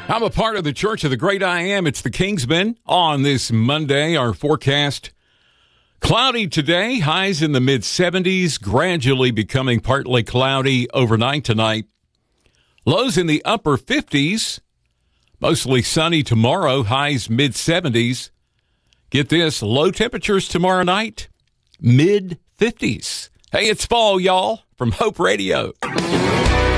I'm a part of the Church of the Great I Am. It's the Kingsmen on this Monday. Our forecast, cloudy today, highs in the mid-70s, gradually becoming partly cloudy overnight tonight. Lows in the upper 50s, mostly sunny tomorrow, highs mid-70s. Get this, low temperatures tomorrow night, mid-50s. Hey, it's fall, y'all, from Hope Radio.